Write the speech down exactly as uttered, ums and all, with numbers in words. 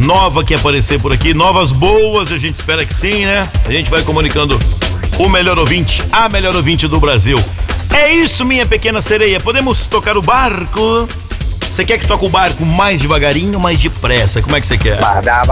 nova que aparecer por aqui, novas boas, a gente espera que sim, né? A gente vai comunicando o melhor ouvinte, a melhor ouvinte do Brasil. É isso, minha pequena sereia, podemos tocar o barco? Você quer que toque o barco mais devagarinho ou mais depressa? Como é que você quer? Vai, vai,